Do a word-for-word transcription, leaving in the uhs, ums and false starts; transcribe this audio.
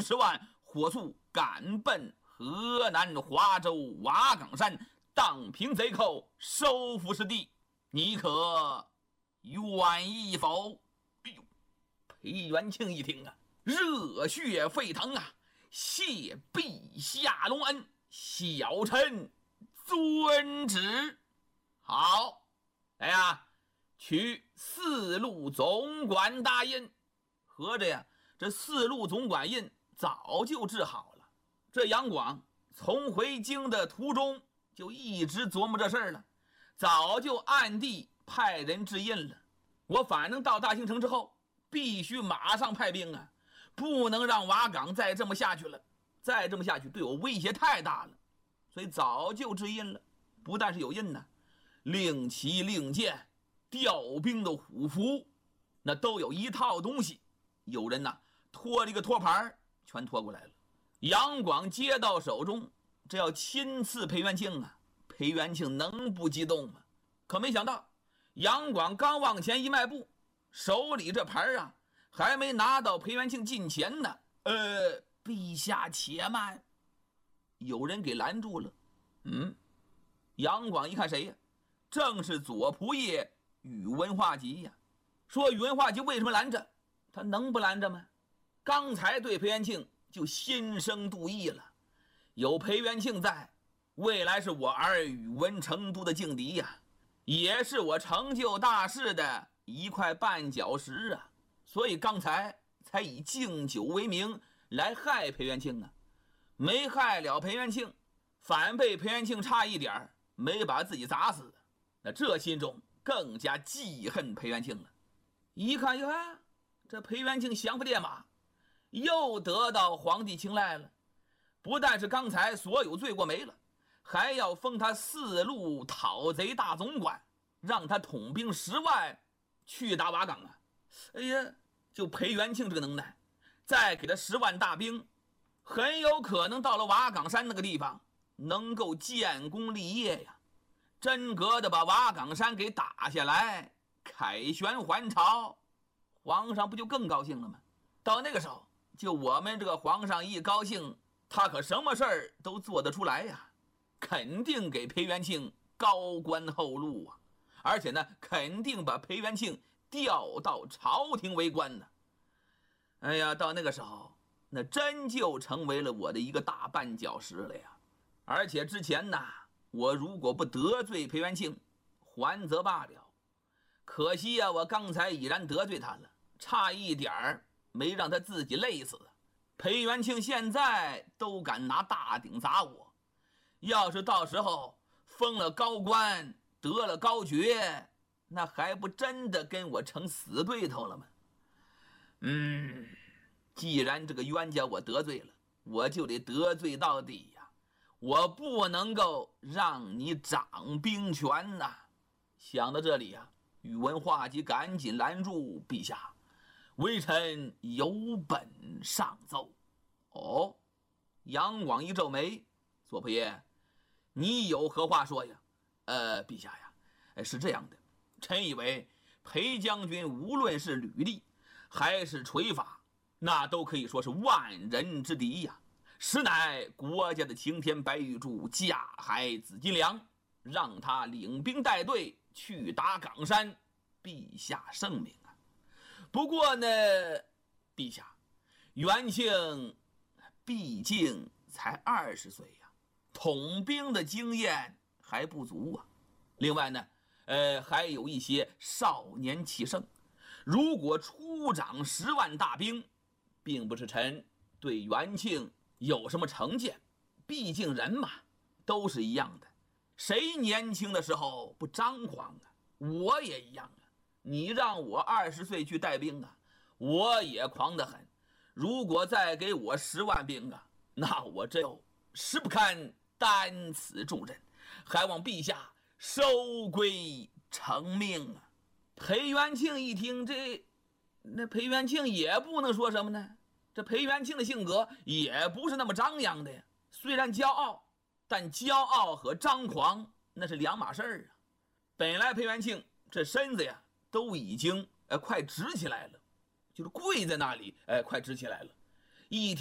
十万，火速赶奔河南华州瓦岗山，荡平贼寇，收复失地，你可愿意否？”哎呦，裴元庆一听啊，热血沸腾啊！谢陛下隆恩，小臣遵旨。好，来呀，取四路总管大印。合着呀，这四路总管印早就治好了。这杨广从回京的途中就一直琢磨这事儿了，早就暗地派人制印了。我反正到大兴城之后，必须马上派兵啊，不能让瓦岗再这么下去了，再这么下去对我威胁太大了。所以早就制印了，不但是有印呢，令旗令箭、调兵的虎符，那都有一套东西。有人呐拖了一个托盘，全拖过来了。杨广接到手中，这要亲赐裴元庆啊，裴元庆能不激动吗？可没想到，杨广刚往前一迈步，手里这盘啊还没拿到裴元庆近前呢。呃，陛下且慢，有人给拦住了。嗯，杨广一看谁呀？正是左仆射宇文化及呀。说宇文化及为什么拦着？他能不拦着吗？刚才对裴元庆就心生妒意了。有裴元庆在，未来是我儿宇文成都的劲敌呀，也是我成就大事的一块绊脚石啊。所以刚才才以敬酒为名来害裴元庆啊，没害了裴元庆，反被裴元庆差一点没把自己砸死。那这心中更加记恨裴元庆了。一看呀，这裴元庆降服烈马，又得到皇帝青睐了，不但是刚才所有罪过没了，还要封他四路讨贼大总管，让他统兵十万去打瓦岗啊。哎呀，就裴元庆这个能耐，再给他十万大兵，很有可能到了瓦岗山那个地方能够建功立业呀，真格的把瓦岗山给打下来，凯旋还朝，皇上不就更高兴了吗？到那个时候，就我们这个皇上一高兴，他可什么事儿都做得出来呀，肯定给裴元庆高官厚禄啊，而且呢，肯定把裴元庆调到朝廷为官呢。哎呀，到那个时候，那真就成为了我的一个大绊脚石了呀。而且之前呢，我如果不得罪裴元庆，还则罢了，可惜呀、啊，我刚才已然得罪他了，差一点儿没让他自己累死。裴元庆现在都敢拿大鼎砸我，要是到时候封了高官，得了高爵，那还不真的跟我成死对头了吗？嗯，既然这个冤家我得罪了，我就得得罪到底呀，我不能够让你掌兵权呐。想到这里呀、啊，宇文化及赶紧拦住：“陛下，微臣有本上奏。”哦，杨广一皱眉：“左仆射，你有何话说呀？”呃，陛下呀，是这样的，臣以为裴将军无论是履历还是锤法，那都可以说是万人之敌呀，实乃国家的擎天白玉柱，架海紫金梁，让他领兵带队去打岗山，陛下圣明啊。不过呢，陛下，元庆毕竟才二十岁呀，统兵的经验还不足啊。另外呢，呃，还有一些少年气盛，如果出掌十万大兵，并不是臣对元庆有什么成见，毕竟人嘛都是一样的，谁年轻的时候不张狂啊？我也一样啊。你让我二十岁去带兵啊，我也狂得很。如果再给我十万兵啊，那我真实不堪担此重任，还望陛下收归成命啊。裴元庆一听这，那裴元庆也不能说什么呢。这裴元庆的性格也不是那么张扬的呀，虽然骄傲，但骄傲和张狂那是两码事儿啊。本来裴元庆这身子呀都已经呃快直起来了，就是跪在那里，呃快直起来了。一